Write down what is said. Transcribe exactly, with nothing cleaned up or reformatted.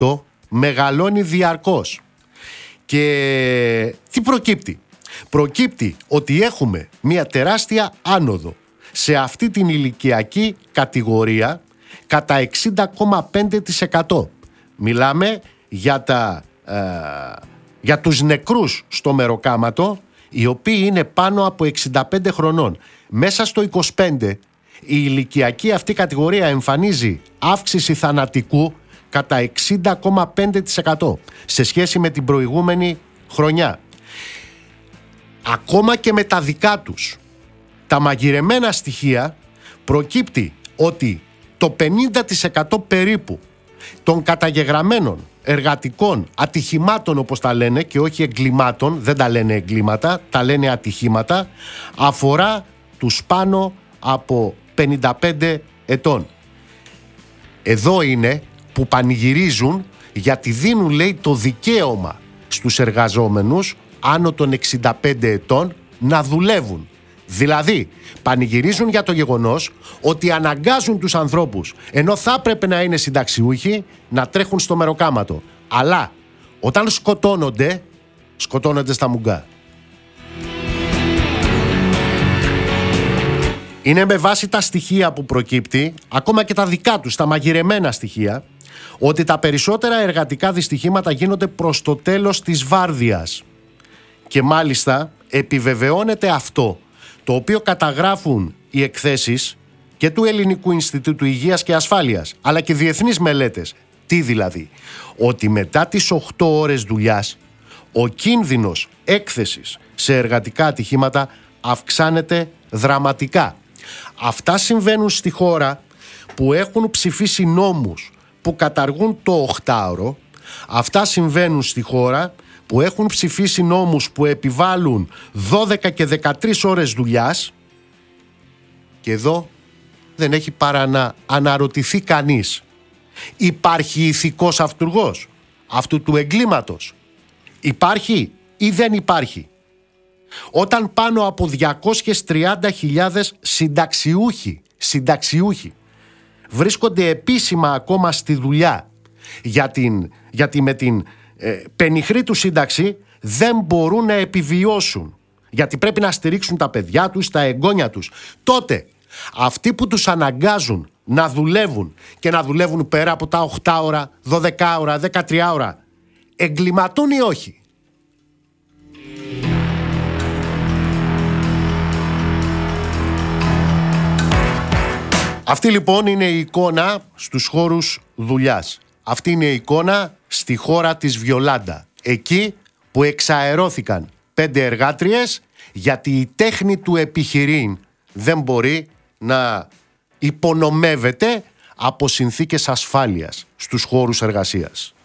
αυτό μεγαλώνει διαρκώς. Και τι προκύπτει? Προκύπτει ότι έχουμε μια τεράστια άνοδο σε αυτή την ηλικιακή κατηγορία κατά εξήντα κόμμα πέντε τοις εκατό. Μιλάμε για, τα, ε, για τους νεκρούς στο μεροκάματο, οι οποίοι είναι πάνω από εξήντα πέντε χρονών. Μέσα στο είκοσι πέντε η ηλικιακή αυτή κατηγορία εμφανίζει αύξηση θανατικού κατά εξήντα κόμμα πέντε τοις εκατό σε σχέση με την προηγούμενη χρονιά. Ακόμα και με τα δικά τους τα μαγειρεμένα στοιχεία προκύπτει ότι το πενήντα τοις εκατό περίπου των καταγεγραμμένων εργατικών ατυχημάτων, όπως τα λένε, και όχι εγκλημάτων, δεν τα λένε εγκλήματα, τα λένε ατυχήματα, αφορά τους πάνω από πενήντα πέντε ετών. Εδώ είναι που πανηγυρίζουν, γιατί δίνουν, λέει, το δικαίωμα στους εργαζόμενους άνω των εξήντα πέντε ετών να δουλεύουν. Δηλαδή, πανηγυρίζουν για το γεγονός ότι αναγκάζουν τους ανθρώπους, ενώ θα έπρεπε να είναι συνταξιούχοι, να τρέχουν στο μεροκάματο. Αλλά όταν σκοτώνονται, σκοτώνονται στα μουγκά. Είναι με βάση τα στοιχεία που προκύπτει, ακόμα και τα δικά τους, τα μαγειρεμένα στοιχεία, ότι τα περισσότερα εργατικά δυστυχήματα γίνονται προς το τέλος της βάρδιας. Και μάλιστα επιβεβαιώνεται αυτό, το οποίο καταγράφουν οι εκθέσεις και του Ελληνικού Ινστιτούτου Υγείας και Ασφάλειας, αλλά και διεθνείς μελέτες. Τι δηλαδή? Ότι μετά τις οκτώ ώρες δουλειάς ο κίνδυνος έκθεσης σε εργατικά ατυχήματα αυξάνεται δραματικά. Αυτά συμβαίνουν στη χώρα που έχουν ψηφίσει νόμους που καταργούν το οχτάωρο. Αυτά συμβαίνουν στη χώρα που έχουν ψηφίσει νόμους που επιβάλλουν δώδεκα και δεκατρείς ώρες δουλειάς, και εδώ δεν έχει παρά να αναρωτηθεί κανείς: υπάρχει ηθικός αυτουργός αυτού του εγκλήματος? Υπάρχει ή δεν υπάρχει? Όταν πάνω από διακόσιες τριάντα χιλιάδες συνταξιούχοι, συνταξιούχοι βρίσκονται επίσημα ακόμα στη δουλειά, για την, γιατί με την ε, πενιχρή του σύνταξη δεν μπορούν να επιβιώσουν, γιατί πρέπει να στηρίξουν τα παιδιά τους, τα εγγόνια τους, τότε αυτοί που τους αναγκάζουν να δουλεύουν και να δουλεύουν πέρα από τα οκτώ ώρα, δώδεκα ώρα, δεκατρία ώρα, εγκληματούν ή όχι? Αυτή λοιπόν είναι η εικόνα στους χώρους δουλειάς. Αυτή είναι η εικόνα στη χώρα της Βιολάντα. Εκεί που εξαερώθηκαν πέντε εργάτριες, γιατί η τέχνη του επιχειρήν δεν μπορεί να υπονομεύεται από συνθήκες ασφάλειας στους χώρους εργασίας.